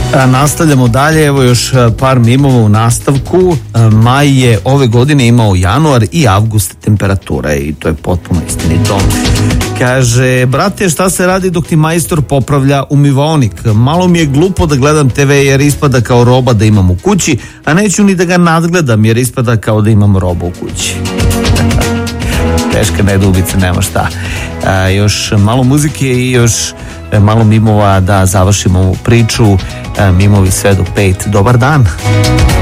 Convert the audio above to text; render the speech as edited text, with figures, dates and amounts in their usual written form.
Nastavljamo dalje, evo još par mimova u nastavku. Maj je ove godine imao januar i avgust temperature i to je potpuno istinito. Kaže, brate, šta se radi dok ti majstor popravlja umivaonik? Malo mi je glupo da gledam TV jer ispada kao roba da imam u kući, a neću ni da ga nadgledam jer ispada kao da imam robu u kući. Teška nedubica, nema šta. Još malo muzike i još malo mimova da završimo ovu priču. Mimovi sve do 5. Dobar dan.